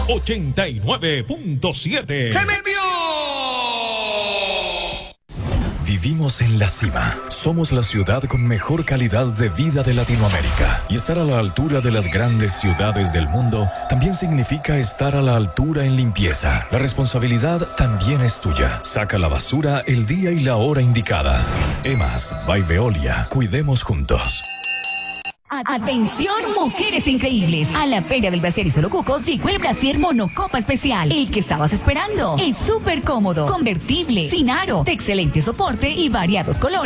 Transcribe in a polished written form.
89.7. ¡Se me vio! Vivimos en la cima. Somos la ciudad con mejor calidad de vida de Latinoamérica. Y estar a la altura de las grandes ciudades del mundo también significa estar a la altura en limpieza. La responsabilidad también es tuya. Saca la basura el día y la hora indicada. EMAS by Veolia. Cuidemos juntos. Atención, mujeres increíbles. A la Feria del Brasier y Solocucos llegó el brasier Monocopa Especial. El que estabas esperando. Es súper cómodo, convertible, sin aro, de excelente soporte y variados colores.